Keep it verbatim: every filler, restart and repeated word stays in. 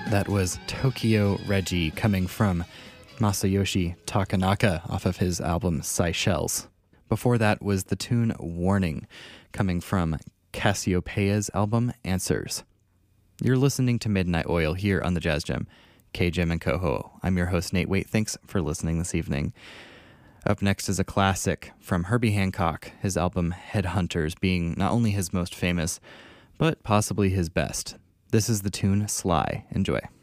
That was Tokyo Reggie coming from Masayoshi Takanaka off of his album Seychelles. Before that was the tune Warning coming from Cassiopeia's album Answers. You're listening to Midnight Oil here on the Jazz Gem, K-Gem and Coho. I'm your host Nate Waite. Thanks for listening this evening. Up next is a classic from Herbie Hancock, his album Headhunters being not only his most famous, but possibly his best. This is the tune Sly. Enjoy.